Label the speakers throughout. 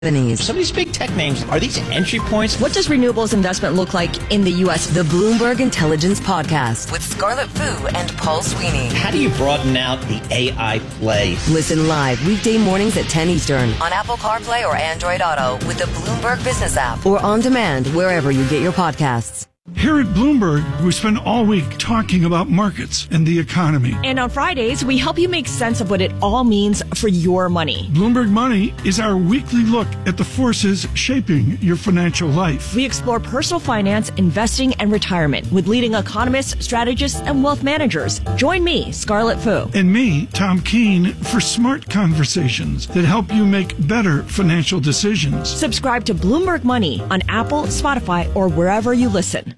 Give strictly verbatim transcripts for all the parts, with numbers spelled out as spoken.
Speaker 1: Some
Speaker 2: of these big tech names, are these entry points?
Speaker 1: What does renewables investment look like in the U S? The Bloomberg Intelligence Podcast with Scarlett Fu and Paul Sweeney.
Speaker 2: How do you broaden out the A I play?
Speaker 1: Listen live weekday mornings at ten Eastern on Apple CarPlay or Android Auto with the Bloomberg Business app or on demand wherever you get your podcasts.
Speaker 3: Here at Bloomberg, we spend all week talking about markets and the economy.
Speaker 4: And on Fridays, we help you make sense of what it all means for your money.
Speaker 3: Bloomberg Money is our weekly look at the forces shaping your financial life.
Speaker 4: We explore personal finance, investing, and retirement with leading economists, strategists, and wealth managers. Join me, Scarlett Fu.
Speaker 3: And me, Tom Keene, for smart conversations that help you make better financial decisions.
Speaker 4: Subscribe to Bloomberg Money on Apple, Spotify, or wherever you listen.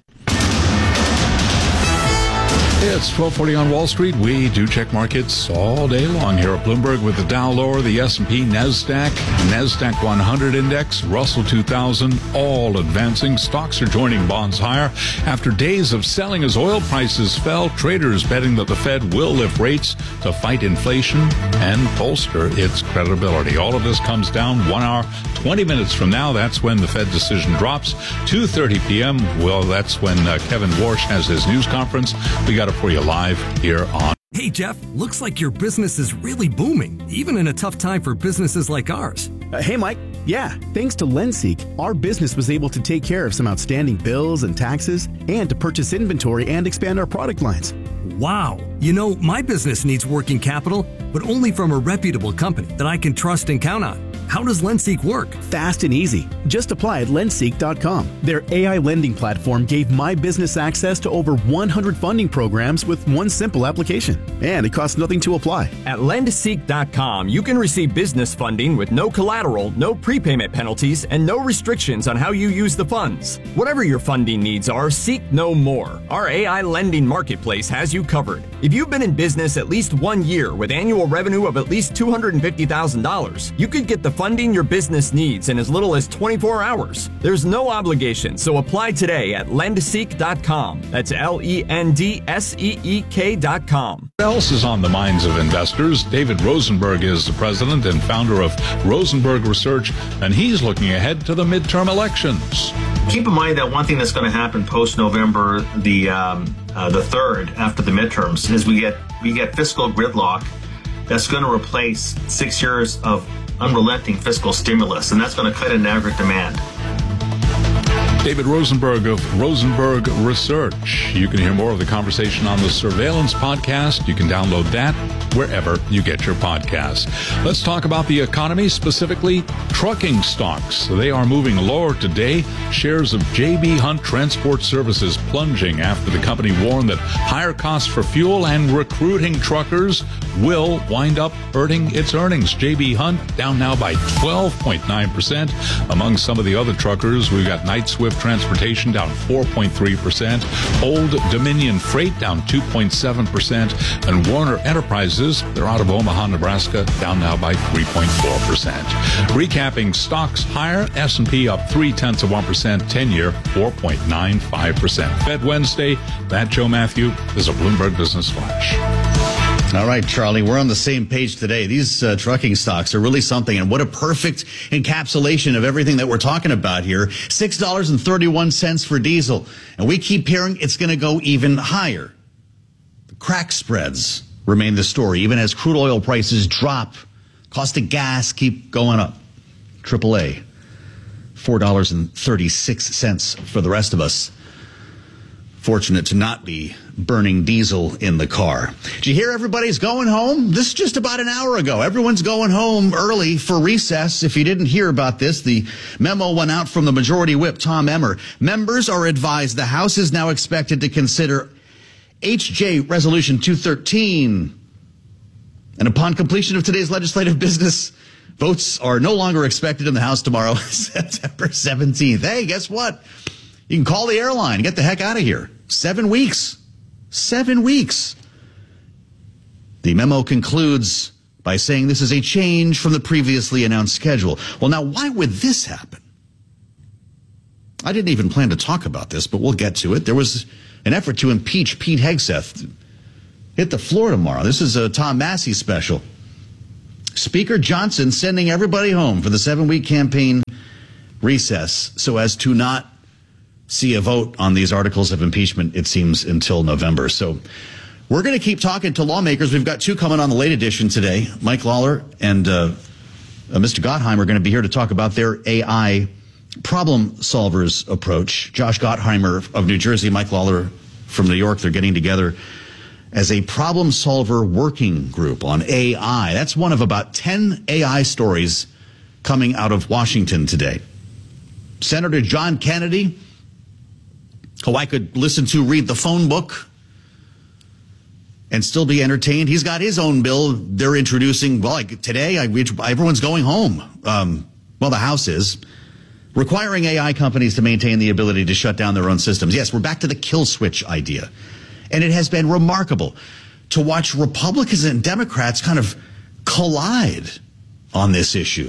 Speaker 5: It's twelve forty on Wall Street. We do check markets all day long here at Bloomberg with the Dow lower, the S and P, NASDAQ, NASDAQ one hundred index, Russell two thousand, all advancing. Stocks are joining bonds higher after days of selling as oil prices fell. Traders betting that the Fed will lift rates to fight inflation and bolster its credibility. All of this comes down one hour, twenty minutes from now. That's when the Fed decision drops. two thirty p.m. Well, that's when uh, Kevin Warsh has his news conference. We got a for you live here on.
Speaker 6: Hey, Jeff, looks like your business is really booming, even in a tough time for businesses like ours.
Speaker 7: Uh, hey, Mike. Yeah, thanks to Lenseek, our business was able to take care of some outstanding bills and taxes and to purchase inventory and expand our product lines.
Speaker 6: Wow. You know, my business needs working capital, but only from a reputable company that I can trust and count on. How does Lenseek work?
Speaker 7: Fast and easy. Just apply at lenseek dot com. Their A I lending platform gave my business access to over one hundred funding programs with one simple application. And it costs nothing to apply.
Speaker 8: At lenseek dot com, you can receive business funding with no collateral, no prepayment penalties, and no restrictions on how you use the funds. Whatever your funding needs are, seek no more. Our A I lending marketplace has you covered. If you've been in business at least one year with annual revenue of at least two hundred fifty thousand dollars, you could get the funding your business needs in as little as twenty-four hours. There's no obligation, so apply today at lenseek dot com. That's L E N D S E E K dot com.
Speaker 5: What else is on the minds of investors? David Rosenberg is the president and founder of Rosenberg Research, and he's looking ahead to the midterm elections.
Speaker 9: Keep in mind that one thing that's going to happen post-November the um, uh, the third, after the midterms, is we get we get fiscal gridlock that's going to replace six years of unrelenting fiscal stimulus, and that's going to cut in aggregate demand.
Speaker 5: David Rosenberg of Rosenberg Research. You can hear more of the conversation on the Surveillance Podcast. You can download that wherever you get your podcasts. Let's talk about the economy, specifically trucking stocks. They are moving lower today. Shares of J B. Hunt Transport Services plunging after the company warned that higher costs for fuel and recruiting truckers will wind up hurting its earnings. J B. Hunt down now by twelve point nine percent. Among some of the other truckers, we've got Knight Swift Transportation down four point three percent, Old Dominion Freight down two point seven percent, and Warner Enterprises, they're out of Omaha, Nebraska, down now by three point four percent. Recapping stocks higher, S and P up three-tenths of one percent, ten-year four point nine five percent. Fed Wednesday, that Joe Matthew is a Bloomberg Business Flash.
Speaker 10: All right, Charlie, we're on the same page today. These uh, trucking stocks are really something, and what a perfect encapsulation of everything that we're talking about here. six dollars and thirty-one cents for diesel, and we keep hearing it's going to go even higher. The crack spreads remain the story, even as crude oil prices drop. Cost of gas keep going up. triple A, four dollars and thirty-six cents for the rest of us. Fortunate to not be burning diesel in the car. Did you hear everybody's going home? This is just about an hour ago. Everyone's going home early for recess. If you didn't hear about this, the memo went out from the Majority Whip, Tom Emmer. Members are advised the House is now expected to consider H J Resolution two thirteen. And upon completion of today's legislative business, votes are no longer expected in the House tomorrow, September seventeenth. Hey, guess what? You can call the airline. Get the heck out of here. Seven weeks. Seven weeks. The memo concludes by saying this is a change from the previously announced schedule. Well, now, why would this happen? I didn't even plan to talk about this, but we'll get to it. There was an effort to impeach Pete Hegseth. Hit the floor tomorrow. This is a Tom Massey special. Speaker Johnson sending everybody home for the seven-week campaign recess so as to not see a vote on these articles of impeachment, it seems, until November. So we're going to keep talking to lawmakers. We've got two coming on the late edition today. Mike Lawler and uh, uh, Mister Gottheimer are going to be here to talk about their A I problem solvers approach. Josh Gottheimer of New Jersey, Mike Lawler from New York, they're getting together as a problem solver working group on A I. That's one of about ten A I stories coming out of Washington today. Senator John Kennedy, who I could listen to read the phone book and still be entertained. He's got his own bill they're introducing. Well, like today, I, everyone's going home. Um, well, the House is. Requiring A I companies to maintain the ability to shut down their own systems. Yes, we're back to the kill switch idea. And it has been remarkable to watch Republicans and Democrats kind of collide on this issue.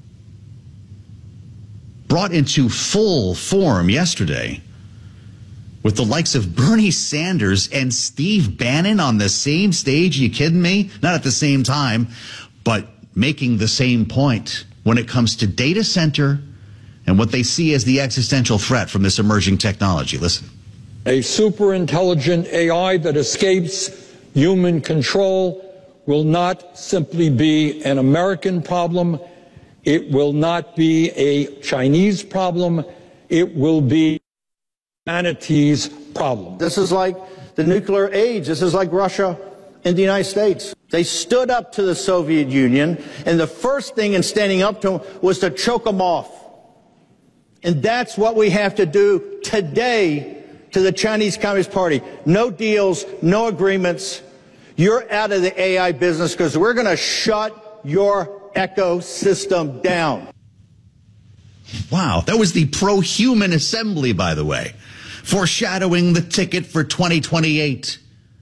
Speaker 10: Brought into full form yesterday with the likes of Bernie Sanders and Steve Bannon on the same stage. Are you kidding me? Not at the same time, but making the same point when it comes to data center and what they see as the existential threat from this emerging technology. Listen.
Speaker 11: A super intelligent A I that escapes human control will not simply be an American problem. It will not be a Chinese problem. It will be humanity's problem.
Speaker 12: This is like the nuclear age. This is like Russia and the United States. They stood up to the Soviet Union, and the first thing in standing up to them was to choke them off. And that's what we have to do today to the Chinese Communist Party. No deals, no agreements. You're out of the A I business because we're going to shut your ecosystem down.
Speaker 10: Wow, that was the pro-human assembly, by the way, foreshadowing the ticket for twenty twenty-eight.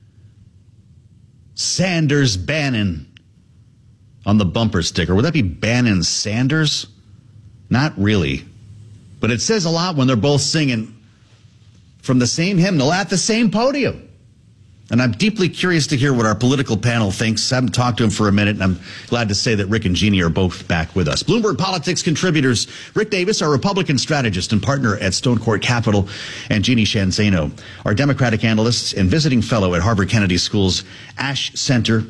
Speaker 10: Sanders Bannon on the bumper sticker. Would that be Bannon Sanders? Not really. But it says a lot when they're both singing from the same hymnal at the same podium. And I'm deeply curious to hear what our political panel thinks. I haven't talked to him for a minute, and I'm glad to say that Rick and Jeannie are both back with us. Bloomberg Politics contributors Rick Davis, our Republican strategist and partner at Stone Court Capital, and Jeannie Shanzano, our Democratic analyst and visiting fellow at Harvard Kennedy School's Ash Center,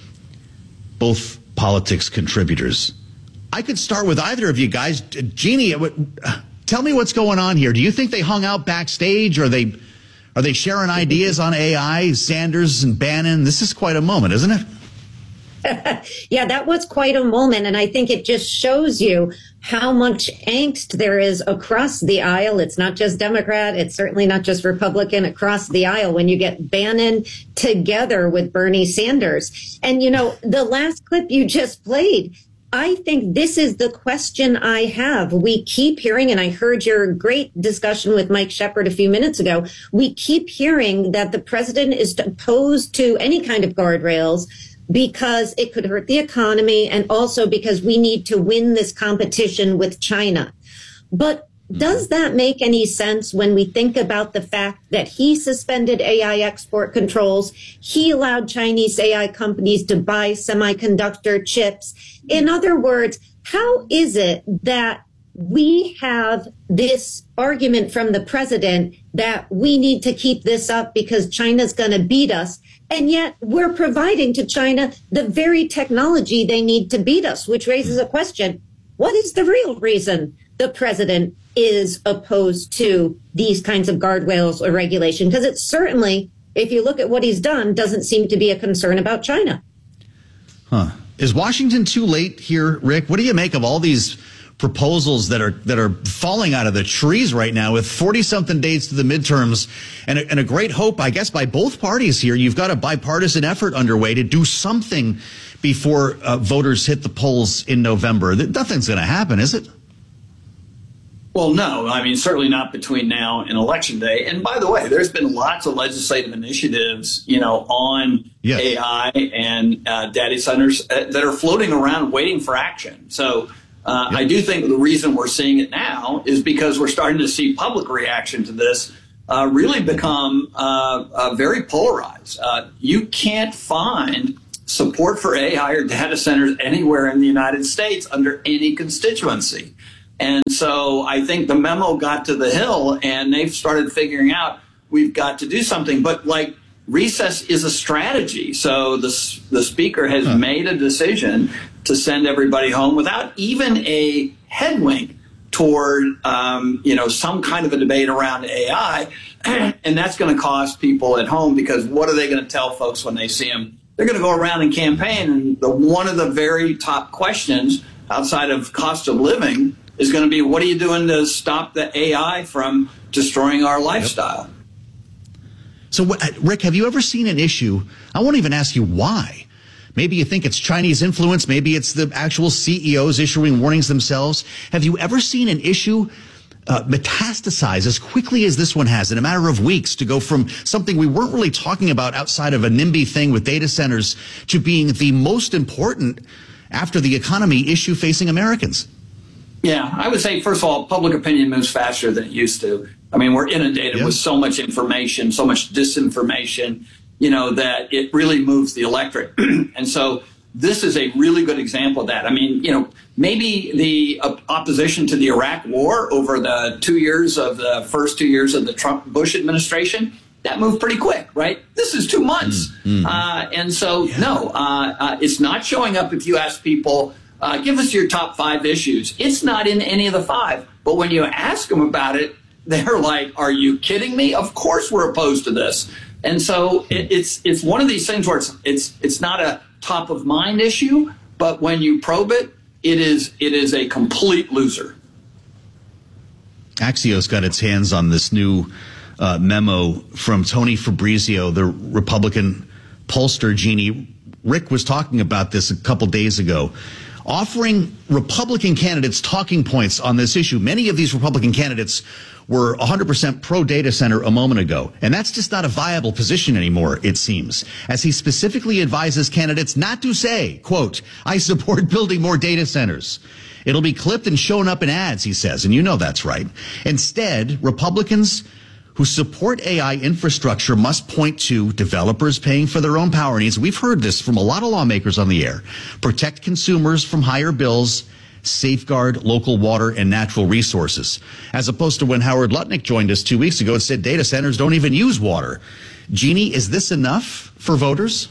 Speaker 10: both politics contributors. I could start with either of you guys. Jeannie, tell me what's going on here. Do you think they hung out backstage? Or are they are they sharing ideas on A I? Sanders and Bannon. This is quite a moment, isn't it?
Speaker 13: Yeah, that was quite a moment. And I think it just shows you how much angst there is across the aisle. It's not just Democrat. It's certainly not just Republican. Across the aisle when you get Bannon together with Bernie Sanders. And, you know, the last clip you just played, I think this is the question I have. We keep hearing, and I heard your great discussion with Mike Shepard a few minutes ago, we keep hearing that the president is opposed to any kind of guardrails because it could hurt the economy and also because we need to win this competition with China. But does that make any sense when we think about the fact that he suspended A I export controls? He allowed Chinese A I companies to buy semiconductor chips. In other words, how is it that we have this argument from the president that we need to keep this up because China's going to beat us, and yet we're providing to China the very technology they need to beat us, which raises a question. What is the real reason the president is opposed to these kinds of guardrails or regulation? Because it certainly, if you look at what he's done, doesn't seem to be a concern about China.
Speaker 10: Huh. Is Washington too late here, Rick? What do you make of all these proposals that are that are falling out of the trees right now with forty-something days to the midterms and a, and a great hope, I guess, by both parties here? You've got a bipartisan effort underway to do something before uh, voters hit the polls in November. Nothing's going to happen, is it?
Speaker 14: Well, no, I mean, certainly not between now and Election Day. And by the way, there's been lots of legislative initiatives, you know, on yes. A I and uh, data centers uh, that are floating around waiting for action. So uh, yep. I do think the reason we're seeing it now is because we're starting to see public reaction to this uh, really become uh, uh, very polarized. Uh, you can't find support for A I or data centers anywhere in the United States under any constituency. And so I think the memo got to the Hill and they've started figuring out we've got to do something. But like recess is a strategy. So the, the speaker has huh. made a decision to send everybody home without even a head wink toward, um, you know, some kind of a debate around A I. And that's going to cost people at home because what are they going to tell folks when they see them? They're going to go around and campaign. And the, one of the very top questions outside of cost of living is going to be, what are you doing to stop the A I from destroying our lifestyle?
Speaker 10: Yep. So, Rick, have you ever seen an issue? I won't even ask you why. Maybe you think it's Chinese influence. Maybe it's the actual C E Os issuing warnings themselves. Have you ever seen an issue uh, metastasize as quickly as this one has in a matter of weeks to go from something we weren't really talking about outside of a NIMBY thing with data centers to being the most important after the economy issue facing Americans?
Speaker 14: Yeah, I would say, first of all, public opinion moves faster than it used to. I mean, we're inundated yep. with so much information, so much disinformation, you know, that it really moves the electorate. And so this is a really good example of that. I mean, you know, maybe the uh, opposition to the Iraq war over the two years of the first two years of the Trump-Bush administration, that moved pretty quick, right? This is two months. Mm-hmm. Uh, and so, yeah. no, uh, uh, it's not showing up if you ask people, uh, give us your top five issues. It's not in any of the five. But when you ask them about it, they're like, are you kidding me? Of course we're opposed to this. And so it, it's it's one of these things where it's it's it's not a top of mind issue, but when you probe it, it is it is a complete loser.
Speaker 10: Axios got its hands on this new uh, memo from Tony Fabrizio, the Republican pollster. Jeannie, Rick was talking about this a couple days ago, offering Republican candidates talking points on this issue. Many of these Republican candidates were one hundred percent pro-data center a moment ago. And that's just not a viable position anymore, it seems, as he specifically advises candidates not to say, quote, I support building more data centers. It'll be clipped and shown up in ads, he says, and you know that's right. Instead, Republicans who support A I infrastructure must point to developers paying for their own power needs. We've heard this from a lot of lawmakers on the air. Protect consumers from higher bills, safeguard local water and natural resources, as opposed to when Howard Lutnick joined us two weeks ago and said data centers don't even use water. Jeannie, is this enough for voters?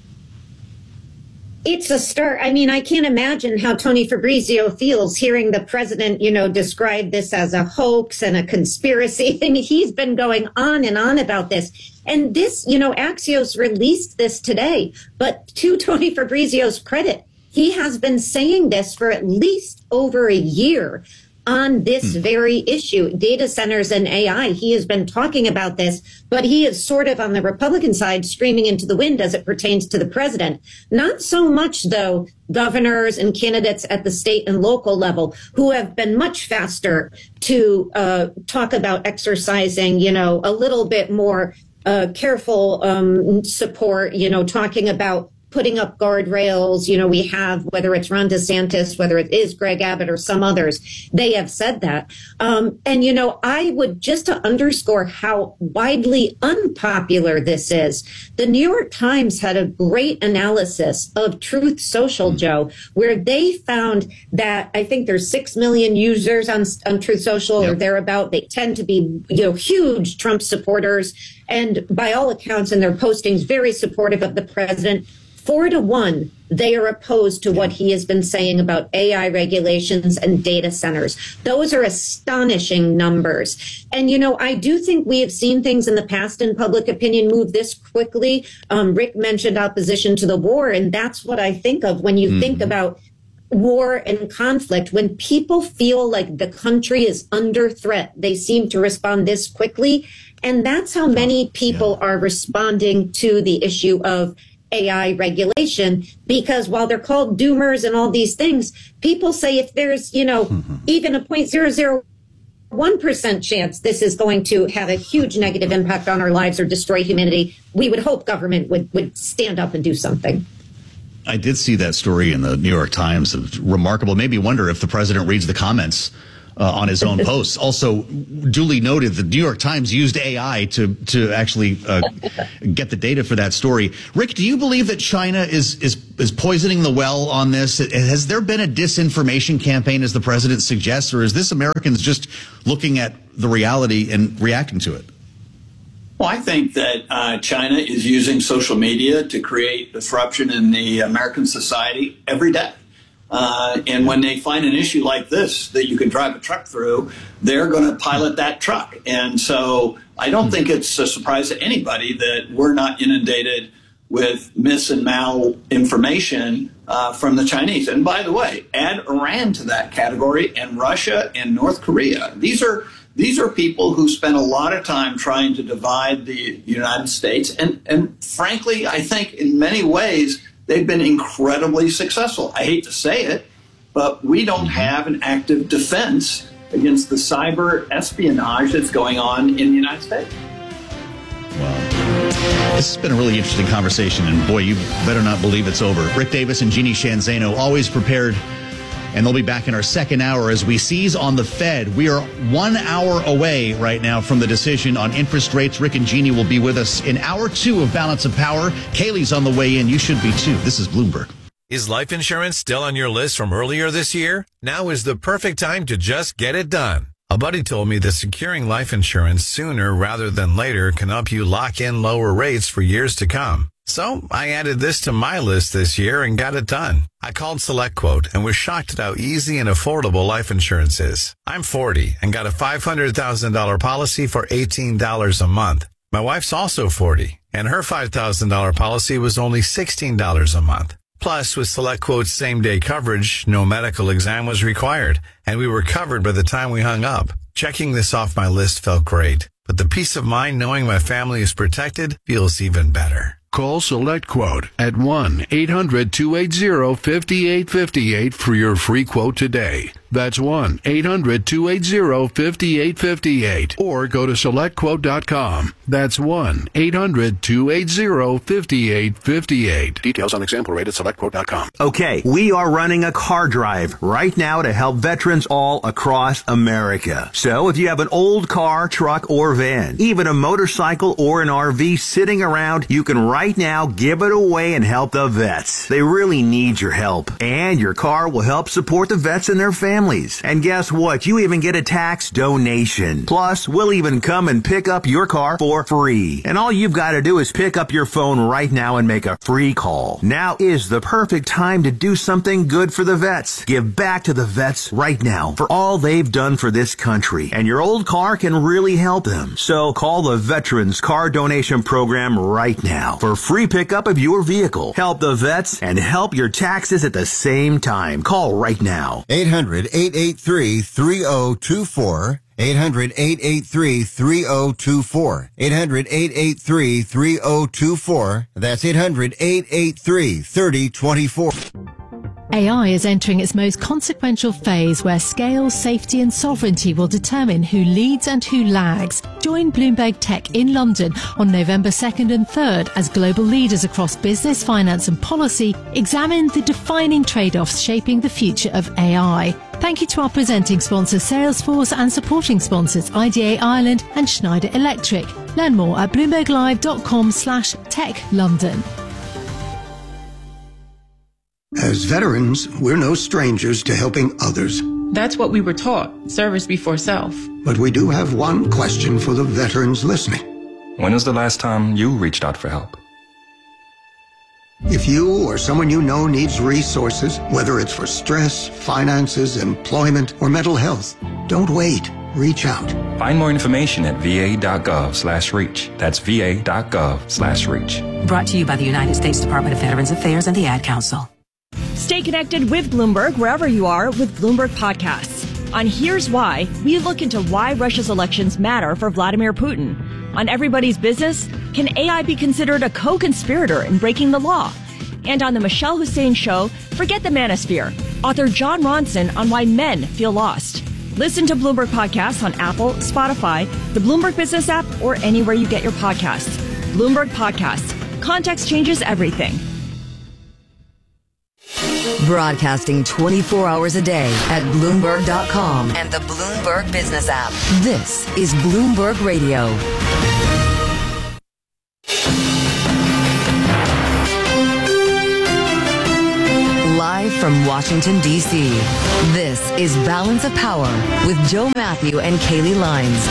Speaker 13: It's a start. I mean, I can't imagine how Tony Fabrizio feels hearing the president, you know, describe this as a hoax and a conspiracy. I mean, he's been going on and on about this. And this, you know, Axios released this today. But to Tony Fabrizio's credit, he has been saying this for at least over a year on this hmm. very issue, data centers and A I. He has been talking about this, but he is sort of on the Republican side screaming into the wind as it pertains to the president. Not so much, though, governors and candidates at the state and local level who have been much faster to uh, talk about exercising, you know, a little bit more uh, careful um, support, you know, talking about putting up guardrails. You know, we have, whether it's Ron DeSantis, whether it is Greg Abbott or some others, they have said that. Um, and, you know, I would, just to underscore how widely unpopular this is, the New York Times had a great analysis of Truth Social, Joe, where they found that I think there's six million users on, on Truth Social yep. or thereabout. They tend to be, you know, huge Trump supporters. And by all accounts in their postings, very supportive of the president. Four to one, they are opposed to what he has been saying about A I regulations and data centers. Those are astonishing numbers. And, you know, I do think we have seen things in the past in public opinion move this quickly. Um, Rick mentioned opposition to the war, and that's what I think of when you mm-hmm. think about war and conflict. When people feel like the country is under threat, they seem to respond this quickly. And that's how many people yeah. are responding to the issue of A I regulation, because while they're called doomers and all these things, people say if there's, you know, mm-hmm. even a zero point zero zero one percent chance this is going to have a huge negative impact on our lives or destroy humanity, we would hope government would, would stand up and do something.
Speaker 10: I did see that story in the New York Times. Remarkable. Made me wonder if the president reads the comments uh, on his own posts. Also, duly noted, the New York Times used A I to to actually uh, get the data for that story. Rick, do you believe that China is is is poisoning the well on this? Has there been a disinformation campaign, as the president suggests, or is this Americans just looking at the reality and reacting to it?
Speaker 14: Well, I think that uh, China is using social media to create disruption in the American society every day. Uh, and when they find an issue like this that you can drive a truck through, they're going to pilot that truck. And so I don't think it's a surprise to anybody that we're not inundated with mis and mal information uh, from the Chinese. And by the way, add Iran to that category, and Russia and North Korea. These are these are people who spend a lot of time trying to divide the United States. And, and frankly, I think in many ways, they've been incredibly successful. I hate to say it, but we don't have an active defense against the cyber espionage that's going on in the United States.
Speaker 10: Wow. This has been a really interesting conversation, and boy, you better not believe it's over. Rick Davis and Jeannie Shanzano, always prepared, and they'll be back in our second hour as we seize on the Fed. We are one hour away right now from the decision on interest rates. Rick and Jeannie will be with us in hour two of Balance of Power. Kaylee's on the way in. You should be too. This is Bloomberg.
Speaker 15: Is life insurance still on your list from earlier this year? Now is the perfect time to just get it done. A buddy told me that securing life insurance sooner rather than later can help you lock in lower rates for years to come. So I added this to my list this year and got it done. I called SelectQuote and was shocked at how easy and affordable life insurance is. I'm forty and got a five hundred thousand dollars policy for eighteen dollars a month. My wife's also forty, and her five thousand dollars policy was only sixteen dollars a month. Plus, with SelectQuote's same-day coverage, no medical exam was required, and we were covered by the time we hung up. Checking this off my list felt great, but the peace of mind knowing my family is protected feels even better.
Speaker 16: Call SelectQuote at one eight hundred two eight zero five eight five eight for your free quote today. That's one eight hundred two eight zero five eight five eight. Or go to select quote dot com. That's one eight hundred two eight zero five eight five eight. Details on example rate at select quote dot com.
Speaker 17: Okay, we are running a car drive right now to help veterans all across America. So if you have an old car, truck, or van, even a motorcycle or an R V sitting around, you can right now give it away and help the vets. They really need your help. And your car will help support the vets and their families. And guess what? You even get a tax donation. Plus, we'll even come and pick up your car for free. And all you've got to do is pick up your phone right now and make a free call. Now is the perfect time to do something good for the vets. Give back to the vets right now for all they've done for this country. And your old car can really help them. So call the Veterans Car Donation Program right now for free pickup of your vehicle. Help the vets and help your taxes at the same time. Call right now.
Speaker 18: eight hundred eight eight three three zero two four. eight hundred eight eight three three zero two four. eight hundred eight eight three three zero two four. That's eight hundred eight eight three three zero two four.
Speaker 19: A I is entering its most consequential phase where scale, safety and sovereignty will determine who leads and who lags. Join Bloomberg Tech in London on November second and third as global leaders across business, finance and policy examine the defining trade-offs shaping the future of A I. Thank you to our presenting sponsors Salesforce and supporting sponsors I D A Ireland and Schneider Electric. Learn more at bloomberglive.com slash tech London.
Speaker 20: As veterans, we're no strangers to helping others.
Speaker 21: That's what we were taught, service before self.
Speaker 20: But we do have one question for the veterans listening.
Speaker 22: When was the last time you reached out for help?
Speaker 20: If you or someone you know needs resources, whether it's for stress, finances, employment, or mental health, don't wait. Reach out.
Speaker 22: Find more information at va.gov slash reach. That's va.gov slash reach.
Speaker 23: Brought to you by the United States Department of Veterans Affairs and the Ad Council.
Speaker 4: Stay connected with Bloomberg wherever you are with Bloomberg Podcasts. On Here's Why, we look into why Russia's elections matter for Vladimir Putin. On Everybody's Business, can A I be considered a co-conspirator in breaking the law? And on the Michelle Hussein Show, forget the manosphere. Author John Ronson on why men feel lost. Listen to Bloomberg Podcasts on Apple, Spotify, the Bloomberg Business app, or anywhere you get your podcasts. Bloomberg Podcasts. Context changes everything.
Speaker 1: Broadcasting twenty-four hours a day at Bloomberg dot com and the Bloomberg Business app. This is Bloomberg Radio. Live from Washington, D C, this is Balance of Power with Joe Matthew and Kaylee Lines.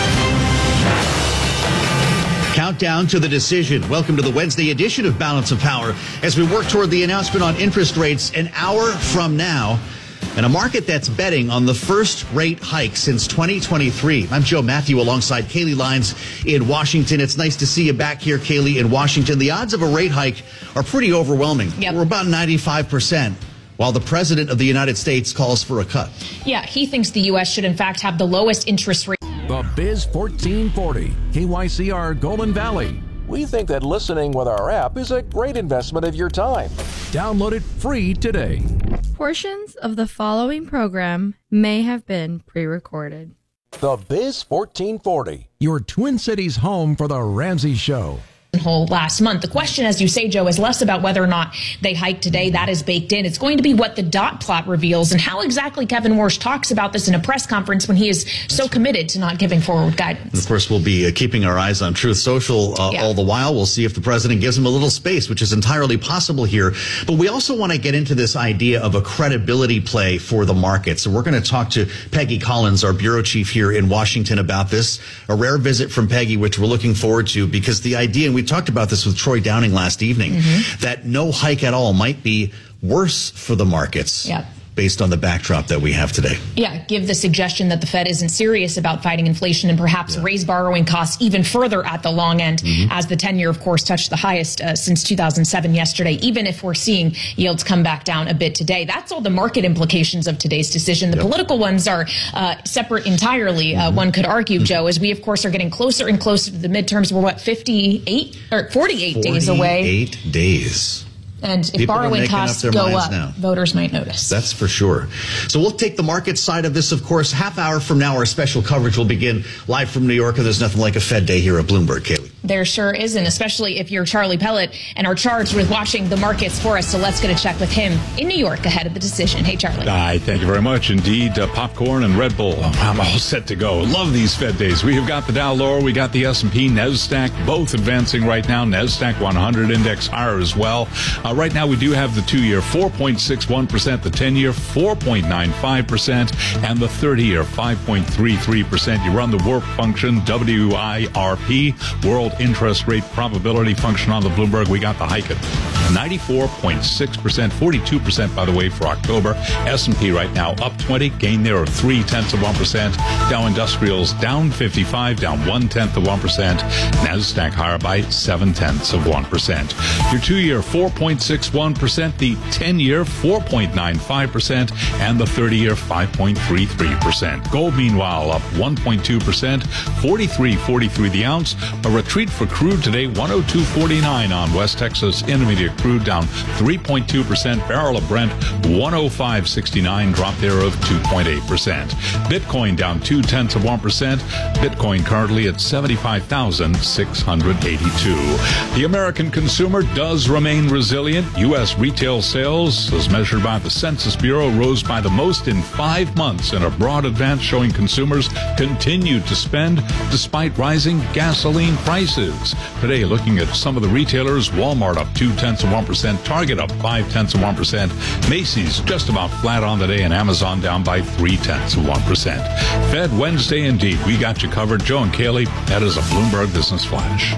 Speaker 10: Countdown to the decision. Welcome to the Wednesday edition of Balance of Power as we work toward the announcement on interest rates an hour from now. And a market that's betting on the first rate hike since twenty twenty-three. I'm Joe Matthew alongside Kaylee Lines in Washington. It's nice to see you back here, Kaylee, in Washington. The odds of a rate hike are pretty overwhelming. Yep. We're about ninety-five percent. While the president of the United States calls for a cut.
Speaker 2: Yeah, he thinks the U S should in fact have the lowest interest rate.
Speaker 3: The Biz fourteen forty, K Y C R Golden Valley. We think that listening with our app is a great investment of your time. Download it free today.
Speaker 24: Portions of the following program may have been pre-recorded.
Speaker 3: The Biz fourteen forty, your Twin Cities home for the Ramsey Show.
Speaker 2: Whole last month. The question, as you say, Joe, is less about whether or not they hike today. That is baked in. It's going to be what the dot plot reveals and how exactly Kevin Warsh talks about this in a press conference when he is so committed to not giving forward guidance.
Speaker 10: And of course, we'll be uh, keeping our eyes on Truth Social uh, yeah. all the while. We'll see if the president gives him a little space, which is entirely possible here. But we also want to get into this idea of a credibility play for the market. So we're going to talk to Peggy Collins, our bureau chief here in Washington, about this. A rare visit from Peggy, which we're looking forward to, because the idea, and we talked about this with Troy Downing last evening, mm-hmm. that no hike at all might be worse for the markets. Yep. Based on the backdrop that we have today.
Speaker 2: Yeah, give the suggestion that the Fed isn't serious about fighting inflation and perhaps yeah. raise borrowing costs even further at the long end, mm-hmm. as the ten-year, of course, touched the highest uh, since two thousand seven yesterday, even if we're seeing yields come back down a bit today. That's all the market implications of today's decision. The yep. political ones are uh, separate entirely, uh, mm-hmm. one could argue, mm-hmm. Joe, as we, of course, are getting closer and closer to the midterms. We're, what, fifty-eight or forty-eight, forty-eight days away?
Speaker 10: forty-eight days.
Speaker 2: And if People borrowing costs go up, now. voters might notice.
Speaker 10: That's for sure. So we'll take the market side of this, of course. Half hour from now, our special coverage will begin live from New York. And there's nothing like a Fed day here at Bloomberg, Kaylee.
Speaker 2: There sure isn't, especially if you're Charlie Pellet and are charged with watching the markets for us. So let's get a check with him in New York ahead of the decision. Hey, Charlie.
Speaker 5: Hi, thank you very much. Indeed, uh, popcorn and Red Bull. I'm all set to go. Love these Fed days. We have got the Dow lower. We got the S and P, NASDAQ, both advancing right now. NASDAQ one hundred index higher as well. Uh, right now, we do have the two-year four point six one percent, the ten-year four point nine five percent, and the thirty-year five point three three percent. You run the work function, W I R P, World Interest Rate Probability function on the Bloomberg. We got the hike at ninety-four point six percent, forty-two percent, by the way, for October. S and P right now up twenty, gain there of three-tenths of one percent. Dow Industrials down fifty-five, down one-tenth of one percent. NASDAQ higher by seven-tenths of one percent. Your two-year four point six one percent, the ten-year four point nine five percent, and the thirty-year five point three three percent. Gold, meanwhile, up one point two percent, forty-three forty-three the ounce. A retreat for crude today, one oh two forty-nine on West Texas Intermediate crude, down three point two percent. Barrel of Brent, one oh five sixty-nine, drop there of two point eight percent. Bitcoin down two-tenths of one percent. Bitcoin currently at seventy-five thousand six hundred eighty-two. The American consumer does remain resilient. U S retail sales, as measured by the Census Bureau, rose by the most in five months in a broad advance, showing consumers continued to spend despite rising gasoline prices. Today, looking at some of the retailers, Walmart up two-tenths of one percent, Target up five-tenths of one percent, Macy's just about flat on the day, and Amazon down by three-tenths of one percent. Fed Wednesday indeed. We got you covered. Joe and Kaylee, that is a Bloomberg Business Flash.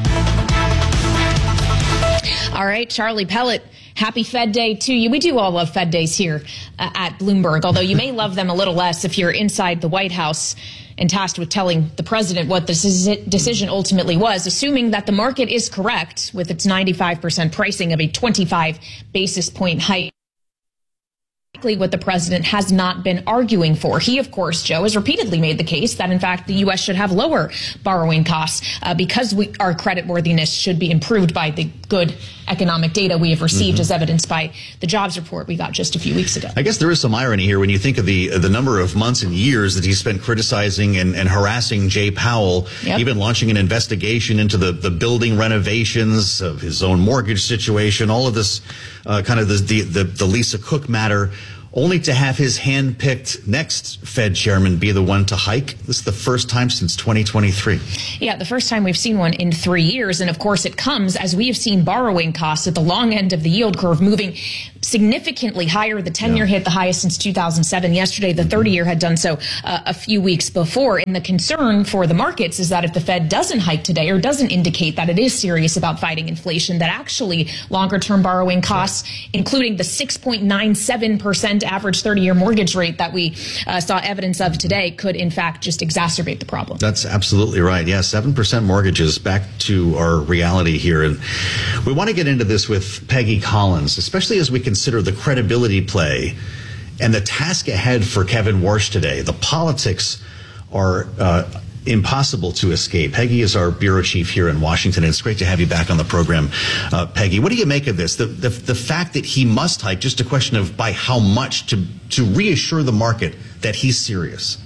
Speaker 2: All right, Charlie Pellet, happy Fed Day to you. We do all love Fed days here uh, at Bloomberg, although you may love them a little less if you're inside the White House and tasked with telling the president what the decision ultimately was, assuming that the market is correct with its ninety-five percent pricing of a twenty-five basis point hike exactly what the president has not been arguing for. He, of course, Joe, has repeatedly made the case that, in fact, the U S should have lower borrowing costs uh, because we, our creditworthiness should be improved by the good economic data we have received, mm-hmm. as evidenced by the jobs report we got just a few weeks ago.
Speaker 10: I guess there is some irony here when you think of the the number of months and years that he spent criticizing and, and harassing Jay Powell, yep. even launching an investigation into the, the building renovations of his own mortgage situation, all of this uh, kind of the, the, the, the Lisa Cook matter, only to have his hand-picked next Fed chairman be the one to hike. This is the first time since twenty twenty-three.
Speaker 2: Yeah, the first time we've seen one in three years. And of course, it comes as we have seen borrowing costs at the long end of the yield curve moving significantly higher. The ten-year yeah. hit the highest since two thousand seven. Yesterday, the thirty-year had done so uh, a few weeks before. And the concern for the markets is that if the Fed doesn't hike today or doesn't indicate that it is serious about fighting inflation, that actually longer-term borrowing costs, right. including the six point nine seven percent average thirty-year mortgage rate that we uh, saw evidence of today, could in fact just exacerbate the problem.
Speaker 10: That's absolutely right. Yeah, seven percent mortgages, back to our reality here. And we want to get into this with Peggy Collins, especially as we consider the credibility play and the task ahead for Kevin Warsh today. The politics are uh, impossible to escape. Peggy is our bureau chief here in Washington, and it's great to have you back on the program. Uh, Peggy, what do you make of this? The, the the fact that he must hike, just a question of by how much to to reassure the market that he's serious.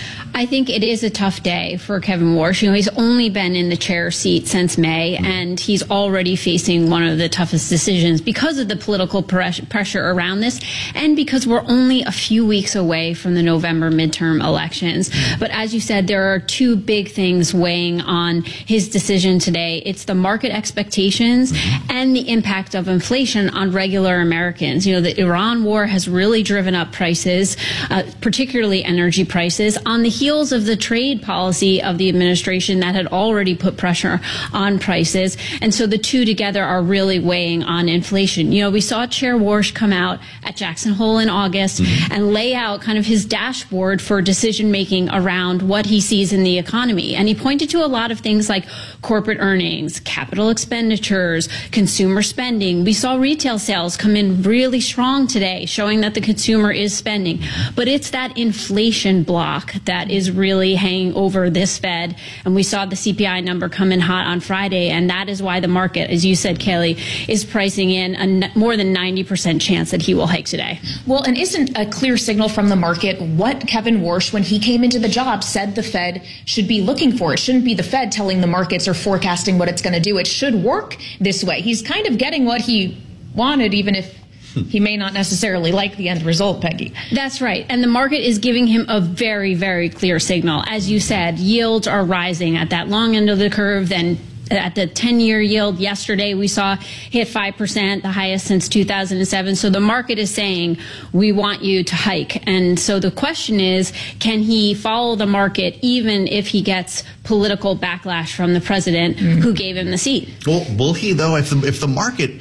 Speaker 6: I think it is a tough day for Kevin Warsh. You know, he's only been in the chair seat since May, mm-hmm. and he's already facing one of the toughest decisions because of the political pres- pressure around this, and because we're only a few weeks away from the November midterm elections. Mm-hmm. But as you said, there are two big things weighing on his decision today. It's the market expectations mm-hmm. and the impact of inflation on regular Americans. You know, the Iran war has really driven up prices, uh, particularly energy prices, on the heels of the trade policy of the administration that had already put pressure on prices. And so the two together are really weighing on inflation. You know, we saw Chair Warsh come out at Jackson Hole in August mm-hmm. and lay out kind of his dashboard for decision making around what he sees in the economy. And he pointed to a lot of things like corporate earnings, capital expenditures, consumer spending. We saw retail sales come in really strong today, showing that the consumer is spending. But it's that inflation block that is really hanging over this Fed. And we saw the C P I number come in hot on Friday. And that is why the market, as you said, Kaylee, is pricing in a n- more than ninety percent chance that he will hike today.
Speaker 2: Well, and isn't a clear signal from the market what Kevin Warsh, when he came into the job, said the Fed should be looking for? It shouldn't be the Fed telling the markets or forecasting what it's going to do. It should work this way. He's kind of getting what he wanted, even if he may not necessarily like the end result, Peggy.
Speaker 6: That's right. And the market is giving him a very, very clear signal. As you said, yields are rising at that long end of the curve. Then at the ten-year yield yesterday, we saw hit five percent, the highest since two thousand seven. So the market is saying, we want you to hike. And so the question is, can he follow the market even if he gets political backlash from the president mm-hmm. who gave him the seat?
Speaker 10: Well, will he, though, if the, if the market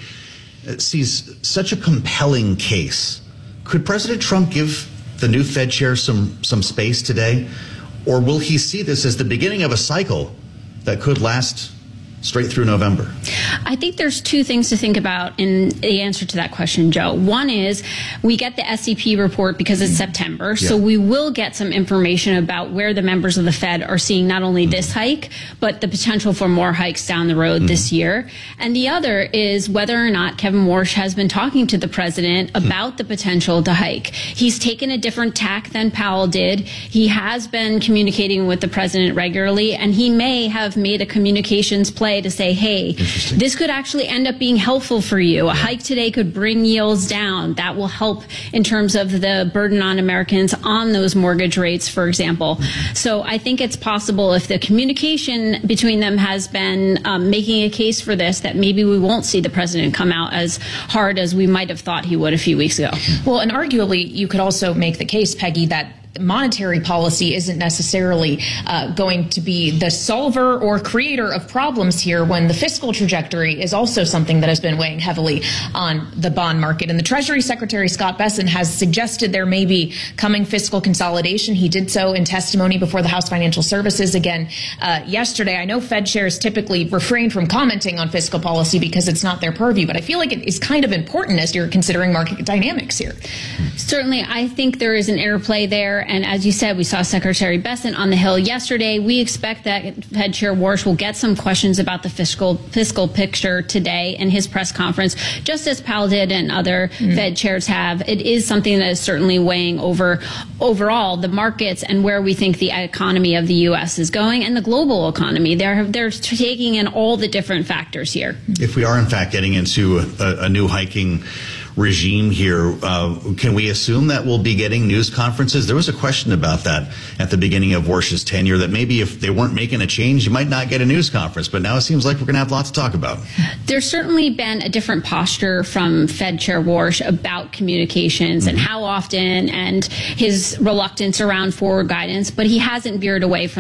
Speaker 10: sees such a compelling case, could President Trump give the new Fed chair some some space today? Or will he see this as the beginning of a cycle that could last straight through November?
Speaker 6: I think there's two things to think about in the answer to that question, Joe. One is we get the S E P report because it's September, yeah. so we will get some information about where the members of the Fed are seeing not only mm-hmm. this hike, but the potential for more hikes down the road mm-hmm. this year. And the other is whether or not Kevin Warsh has been talking to the president about mm-hmm. the potential to hike. He's taken a different tack than Powell did. He has been communicating with the president regularly, and he may have made a communications play to say, hey, this could actually end up being helpful for you. A hike today could bring yields down. That will help in terms of the burden on Americans on those mortgage rates, for example. So I think it's possible, if the communication between them has been um, making a case for this, that maybe we won't see the president come out as hard as we might have thought he would a few weeks ago.
Speaker 2: Well, and arguably, you could also make the case, Peggy, that monetary policy isn't necessarily uh, going to be the solver or creator of problems here, when the fiscal trajectory is also something that has been weighing heavily on the bond market. And the Treasury Secretary, Scott Bessent, has suggested there may be coming fiscal consolidation. He did so in testimony before the House Financial Services again uh, yesterday. I know Fed chairs typically refrain from commenting on fiscal policy because it's not their purview, but I feel like it is kind of important as you're considering market dynamics here.
Speaker 6: Certainly, I think there is an interplay there. And as you said, we saw Secretary Bessent on the Hill yesterday. We expect that Fed Chair Warsh will get some questions about the fiscal fiscal picture today in his press conference, just as Powell did and other mm. Fed chairs have. It is something that is certainly weighing over overall the markets and where we think the economy of the U S is going and the global economy. They're, they're taking in all the different factors here.
Speaker 10: If we are, in fact, getting into a, a new hiking regime here, uh, can we assume that we'll be getting news conferences? There was a question about that at the beginning of Warsh's tenure, that maybe if they weren't making a change, you might not get a news conference. But now it seems like we're going to have lots to talk about.
Speaker 6: There's certainly been a different posture from Fed Chair Warsh about communications mm-hmm. and how often, and his reluctance around forward guidance, but he hasn't veered away from